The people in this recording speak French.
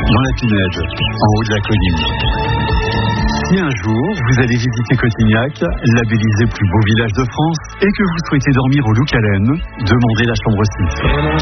dans la Pinède, en haut de la colline. Si un jour vous allez visiter Cotignac, labellisé plus beau village de France, et que vous souhaitez dormir au Loup-Calem, demandez la chambre 6.